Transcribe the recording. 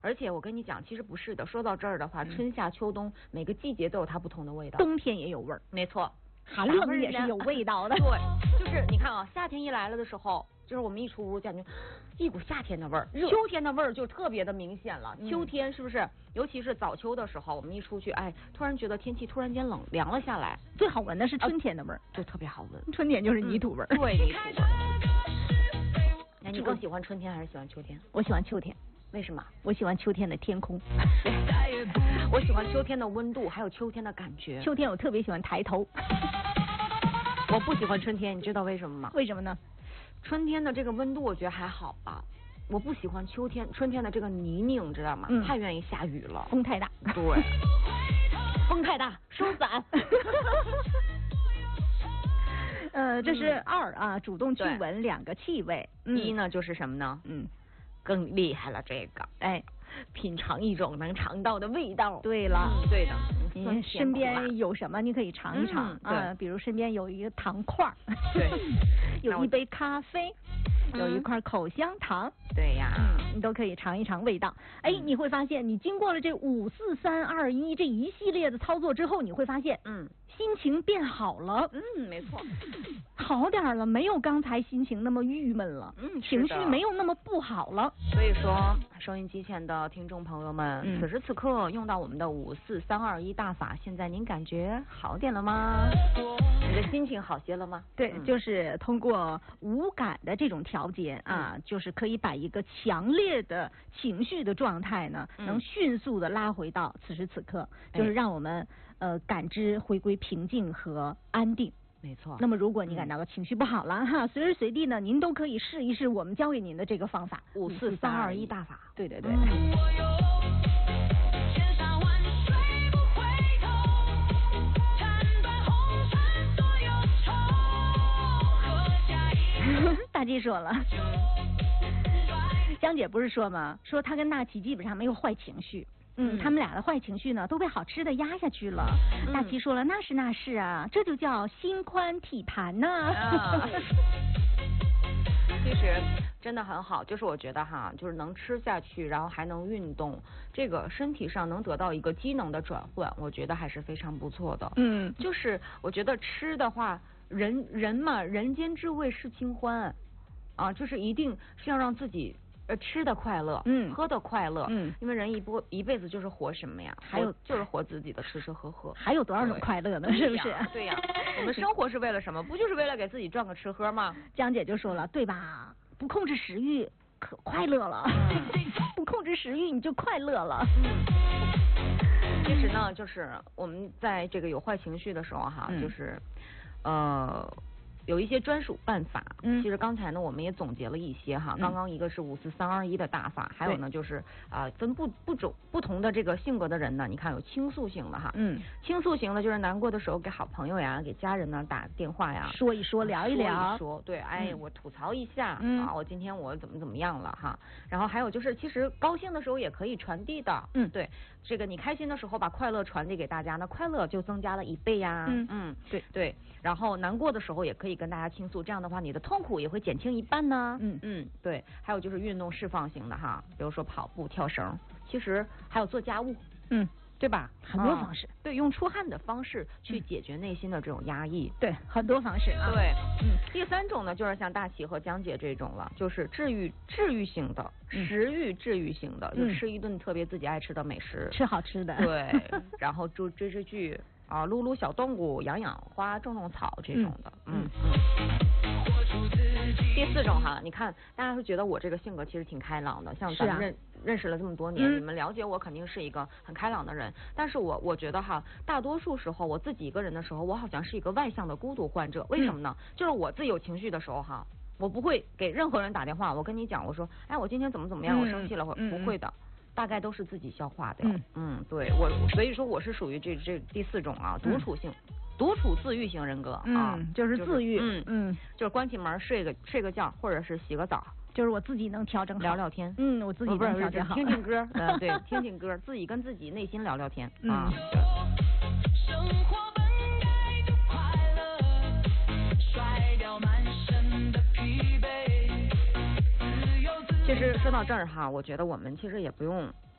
而且我跟你讲，其实不是的。说到这儿的话，春夏秋冬每个季节都有它不同的味道。 冬天也有味儿， 没错， 寒冷也是有味道的。 对，就是你看啊，夏天一来了的时候，就是我们一出屋感觉一股夏天的味儿，秋天的味儿就特别的明显了。秋天是不是？尤其是早秋的时候，我们一出去，哎，突然觉得天气突然间凉了下来。 最好闻的是春天的味儿， 就特别好闻。 春天就是泥土味儿。 对，泥土味儿。哎，你更喜欢春天还是喜欢秋天？ 我喜欢秋天。 为什么？ 我喜欢秋天的天空。 我喜欢秋天的温度，还有秋天的感觉。 秋天我特别喜欢抬头。 我不喜欢春天，你知道为什么吗？ 为什么呢？ 春天的这个温度我觉得还好吧，我不喜欢春天的这个泥泞，知道吗？太愿意下雨了， 风太大。 对，风太大，收伞。 这是2啊，主动去闻2个气味。 1呢就是什么呢？更厉害了，这个哎，品尝一种能尝到的味道。 对了， 对的。 你身边有什么你可以尝一尝啊？比如身边有一个糖块， 对， 有一杯咖啡，有一块口香糖， 对呀， 你都可以尝一尝味道。哎，你会发现，你经过了这5、4、3、2、1这一系列的操作之后，你会发现，心情变好了。 没错， 好点了，没有刚才心情那么郁闷了。情绪没有那么不好了。 所以说，收音机前的听众朋友们，此时此刻用到我们的5、4、3、2、1大法，现在您感觉好点了吗？你的心情好些了吗？ 对，就是通过五感的这种调节啊，就是可以把一个强烈的情绪的状态呢，能迅速的拉回到此时此刻，就是让我们感知回归平静和安定。 没错。 那么如果你感到情绪不好了哈，随时随地呢，您都可以试一试我们教给您的这个方法 5、4、3、2、1大法。 对对对。大G说了，江姐不是说吗？说她跟大齐基本上没有坏情绪。他们俩的坏情绪呢都被好吃的压下去了。大齐说了，那是啊，这就叫心宽体盘呐。 其实真的很好，就是我觉得哈，就是能吃下去，然后还能运动，这个身体上能得到一个机能的转换，我觉得还是非常不错的。就是我觉得吃的话，人嘛，人间至味是清欢啊，就是一定是要让自己吃的快乐，喝的快乐，因为人一辈子就是活什么呀？还有就是活自己的吃吃喝喝， 还有多少种快乐呢？是不是？ 对呀，我们生活是为了什么？不就是为了给自己赚个吃喝吗？ 江姐就说了，对吧？不控制食欲可快乐了，不控制食欲你就快乐了。 其实呢，就是我们在这个有坏情绪的时候哈，就是有一些专属办法。其实刚才呢我们也总结了一些哈，刚刚一个是5、4、3、2、1的大法，还有呢就是分不同的这个性格的人呢，你看有倾诉型的哈，倾诉型的就是难过的时候给好朋友呀，给家人呢打电话呀， 说一说，聊一聊， 对，哎，我吐槽一下啊，我今天我怎么样了哈。然后还有就是其实高兴的时候也可以传递的，对，这个你开心的时候把快乐传递给大家，那快乐就增加了1倍呀，对，然后难过的时候也可以跟大家倾诉，这样的话你的痛苦也会减轻1半呢。对，还有就是运动释放型的哈，比如说跑步、跳绳，其实还有做家务，对吧？ 很多方式， 对，用出汗的方式去解决内心的这种压抑， 对，很多方式啊。 对，第3种呢，就是像大齐和江姐这种了，就是治愈型的，食欲治愈型的，就吃一顿特别自己爱吃的美食， 吃好吃的， 对，然后追剧啊，撸小动物，养花，种草这种的，第4种哈，你看大家会觉得我这个性格其实挺开朗的，像咱们认识了这么多年，你们了解我肯定是一个很开朗的人，但是我觉得哈，大多数时候我自己一个人的时候，我好像是一个外向的孤独患者，为什么呢？就是我自己有情绪的时候哈，我不会给任何人打电话，我跟你讲，我说，哎，我今天怎么样，我生气了，不会的。大概都是自己消化掉。对，所以说我是属于这第4种啊，独处自愈型人格啊， 就是自愈， 就是关起门睡个觉，或者是洗个澡， 就是我自己能调整好， 聊聊天， 我自己能调整好， 听听歌，对，听听歌，自己跟自己内心聊聊天啊。生活本该就快乐，甩掉满身的疲惫。其实说到这儿哈，我觉得我们其实也不用